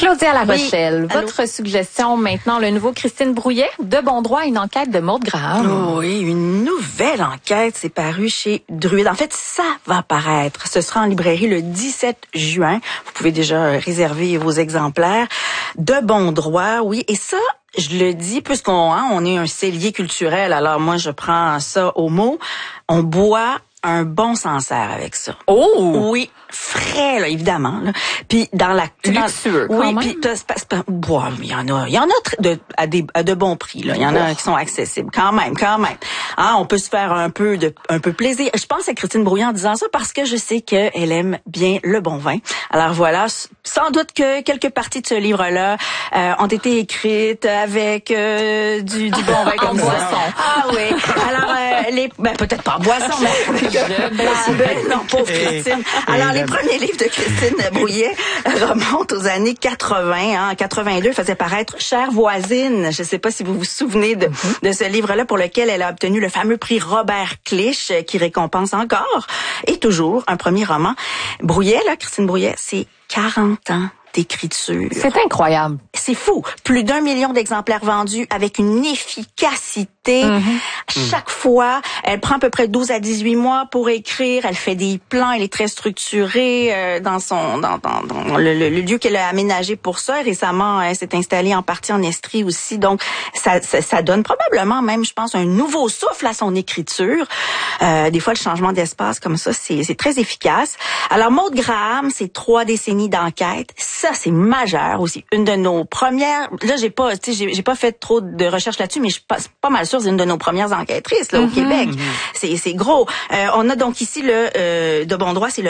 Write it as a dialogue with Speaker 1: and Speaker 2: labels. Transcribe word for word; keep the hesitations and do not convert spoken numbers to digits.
Speaker 1: Claudia La Rochelle,
Speaker 2: Oui.
Speaker 1: votre suggestion maintenant, le nouveau Christine Brouillet, De bon droit, une enquête de Maude Graham.
Speaker 2: Oui, une nouvelle enquête, c'est paru chez Druide. En fait, ça va paraître. Ce sera en librairie le dix-sept juin. Vous pouvez déjà réserver vos exemplaires. De bon droit, oui. Et ça, je le dis, puisqu'on hein, on est un cellier culturel, alors moi, je prends ça au mot. On boit un bon Sancerre avec ça.
Speaker 1: Oh!
Speaker 2: Oui, frais, là, évidemment. Là. Puis dans la...
Speaker 1: Luxueux,
Speaker 2: dans,
Speaker 1: quand
Speaker 2: oui,
Speaker 1: même.
Speaker 2: puis t'as- c'est pas- c'est pas- boah, il y en a, il y en a tr- de, à, des, à de bons prix. Là. Il y en a qui sont accessibles, quand même, quand même. Hein, on peut se faire un peu de un peu plaisir. Je pense à Christine Brouillet en disant ça parce que je sais qu'elle aime bien le bon vin. Alors voilà, sans doute que quelques parties de ce livre-là euh, ont été écrites avec euh, du, du bon vin comme ça.
Speaker 1: Boisson.
Speaker 2: Ah oui. Alors, euh, les, ben peut-être pas en boisson, mais... Ben, non, pauvre Christine. Alors, les premiers livres de Christine Brouillet remontent aux années quatre-vingts. Hein. En quatre-vingt-deux, elle faisait paraître Chère voisine. Je ne sais pas si vous vous souvenez de, de ce livre-là pour lequel elle a obtenu le fameux prix Robert Clich, qui récompense encore et toujours un premier roman. Brouillet, là, Christine Brouillet, c'est quarante ans d'écriture.
Speaker 1: C'est incroyable.
Speaker 2: C'est fou. Plus d'un million d'exemplaires vendus avec une efficacité. Mm-hmm. Chaque fois, elle prend à peu près douze à dix-huit mois pour écrire. Elle fait des plans. Elle est très structurée euh, dans son dans, dans, dans le, le, le lieu qu'elle a aménagé pour ça. Et récemment, elle s'est installée en partie en Estrie aussi. Donc, ça, ça, ça donne probablement même, je pense, un nouveau souffle à son écriture. Euh, des fois, le changement d'espace comme ça, c'est, c'est très efficace. Alors, Maude Graham, c'est trois décennies d'enquête. Ça, c'est majeur aussi. Une de nos premières... Là, j'ai pas, tu sais, j'ai, j'ai pas fait trop de recherches là-dessus, mais je suis pas, pas mal sûre, c'est une de nos premières enquêtrices là, au mm-hmm. Québec. C'est, c'est gros. Euh, on a donc ici le euh, de bon droit, c'est le